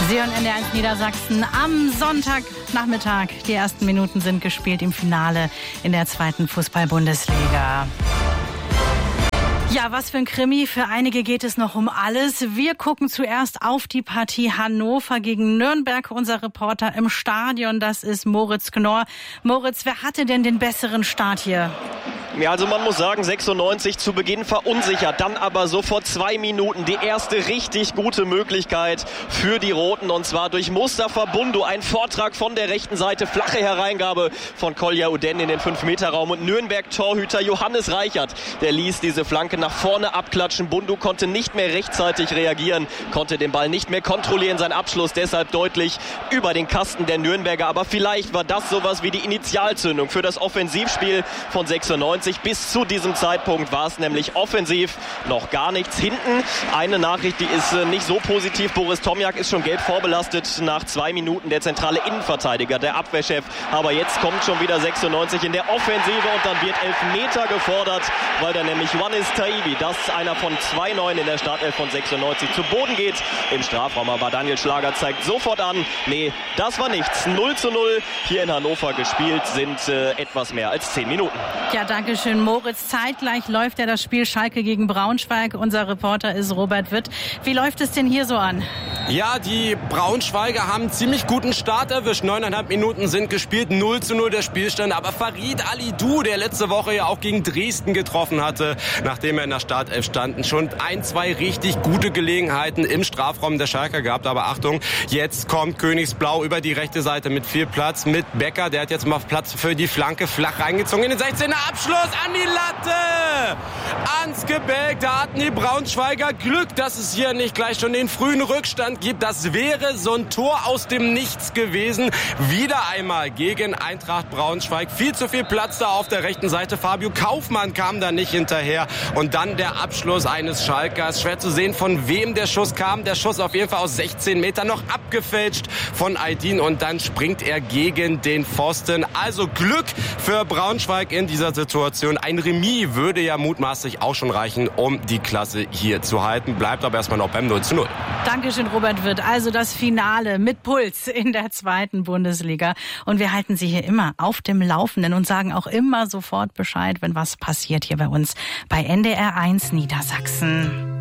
Sie hören NDR1 Niedersachsen am Sonntagnachmittag. Die ersten Minuten sind gespielt im Finale in der 2. Fußball-Bundesliga. Ja, was für ein Krimi. Für einige geht es noch um alles. Wir gucken zuerst auf die Partie Hannover gegen Nürnberg. Unser Reporter im Stadion, das ist Moritz Knorr. Moritz, wer hatte denn den besseren Start hier? Ja, also man muss sagen, 96 zu Beginn verunsichert, dann aber so vor 2 Minuten die erste richtig gute Möglichkeit für die Roten, und zwar durch Mustafa Bundu. Ein Vortrag von der rechten Seite, flache Hereingabe von Kolja Uden in den 5-Meter-Raum, und Nürnberg-Torhüter Johannes Reichert, der ließ diese Flanke nach vorne abklatschen. Bundu konnte nicht mehr rechtzeitig reagieren, konnte den Ball nicht mehr kontrollieren, sein Abschluss deshalb deutlich über den Kasten der Nürnberger, aber vielleicht war das sowas wie die Initialzündung für das Offensivspiel von 96. Bis zu diesem Zeitpunkt war es nämlich offensiv noch gar nichts. Hinten eine Nachricht, die ist nicht so positiv. Boris Tomjak ist schon gelb vorbelastet nach 2 Minuten. Der zentrale Innenverteidiger, der Abwehrchef. Aber jetzt kommt schon wieder 96 in der Offensive und dann wird Elfmeter gefordert, weil da nämlich Wanis Taibi, das ist einer von 2 Neuen in der Startelf von 96, zu Boden geht im Strafraum. Aber Daniel Schlager zeigt sofort an, nee, das war nichts. 0:0 hier in Hannover gespielt, sind etwas mehr als 10 Minuten. Ja, danke schön, Moritz. Zeitgleich läuft ja das Spiel Schalke gegen Braunschweig. Unser Reporter ist Robert Witt. Wie läuft es denn hier so an? Ja, die Braunschweiger haben einen ziemlich guten Start erwischt. 9,5 Minuten sind gespielt, 0:0 der Spielstand. Aber Farid Alidou, der letzte Woche ja auch gegen Dresden getroffen hatte, nachdem er in der Startelf standen, schon 1, 2 richtig gute Gelegenheiten im Strafraum der Schalker gehabt. Aber Achtung, jetzt kommt Königsblau über die rechte Seite mit viel Platz, mit Becker. Der hat jetzt mal Platz für die Flanke, flach reingezogen in den 16er Abschluss. An die Latte! Ans Gebälk, da hatten die Braunschweiger Glück, dass es hier nicht gleich schon den frühen Rückstand gibt. Das wäre so ein Tor aus dem Nichts gewesen. Wieder einmal gegen Eintracht Braunschweig. Viel zu viel Platz da auf der rechten Seite. Fabio Kaufmann kam da nicht hinterher. Und dann der Abschluss eines Schalkers. Schwer zu sehen, von wem der Schuss kam. Der Schuss auf jeden Fall aus 16 Metern, noch abgefälscht von Aydin. Und dann springt er gegen den Pfosten. Also Glück für Braunschweig in dieser Situation. Ein Remis würde ja mutmaßlich auch schon reichen, um die Klasse hier zu halten. Bleibt aber erstmal noch beim 0:0. Dankeschön, Robert Witt. Also das Finale mit Puls in der 2. Bundesliga. Und wir halten Sie hier immer auf dem Laufenden und sagen auch immer sofort Bescheid, wenn was passiert hier bei uns bei NDR1 Niedersachsen.